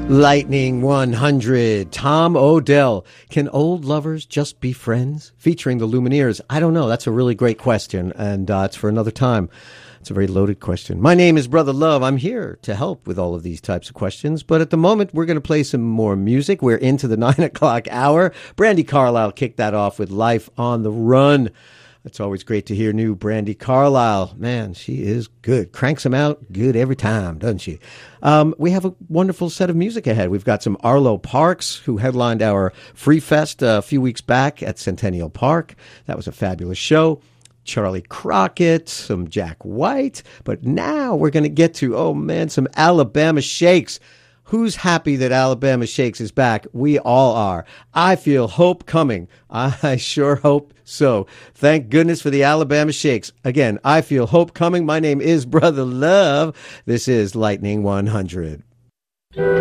Lightning 100, Tom Odell. Can old lovers just be friends? Featuring the Lumineers. I don't know. That's a really great question, and it's for another time. It's a very loaded question. My name is Brother Love. I'm here to help with all of these types of questions, but at the moment, we're going to play some more music. We're into the 9 o'clock hour. Brandi Carlile kicked that off with Life on the Run. It's always great to hear new Brandi Carlile. Man, she is good. Cranks them out good every time, doesn't she? We have a wonderful set of music ahead. We've got some Arlo Parks, who headlined our Free Fest a few weeks back at Centennial Park. That was a fabulous show. Charlie Crockett, some Jack White. But now we're going to get to, some Alabama Shakes. Who's happy that Alabama Shakes is back? We all are. I feel hope coming. I sure hope so. Thank goodness for the Alabama Shakes. Again, I feel hope coming. My name is Brother Love. This is Lightning 100.